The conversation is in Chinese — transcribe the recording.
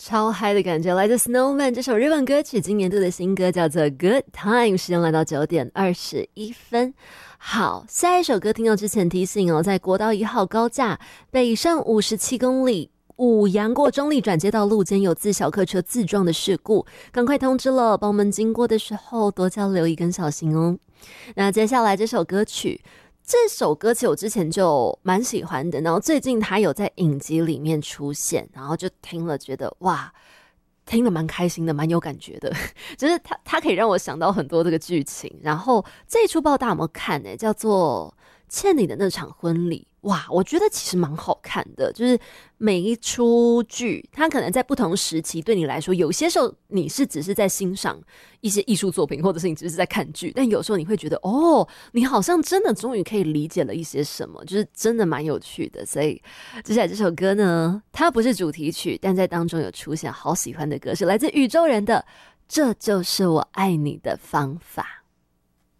超嗨的感觉，来自 Snowman 这首日本歌曲，今年度的新歌叫做 Good Time， 时间来到9:21。好，下一首歌听到之前提醒哦，在国道1号高架北上57公里五杨过中立转接道路间有自小客车自撞的事故，赶快通知了，帮我们经过的时候多加留意跟小心哦。那接下来这首歌曲其实我之前就蛮喜欢的，然后最近它有在影集里面出现，然后就听了觉得哇，听了蛮开心的，蛮有感觉的，就是它可以让我想到很多这个剧情。然后这一出不知道大家有没有看呢？叫做欠你的那场婚礼。哇，我觉得其实蛮好看的，就是每一出剧它可能在不同时期对你来说，有些时候你是只是在欣赏一些艺术作品，或者是你只是在看剧，但有时候你会觉得哦，你好像真的终于可以理解了一些什么，就是真的蛮有趣的。所以接下来这首歌呢，它不是主题曲，但在当中有出现好喜欢的歌，是来自宇宙人的《这就是我爱你的方法》。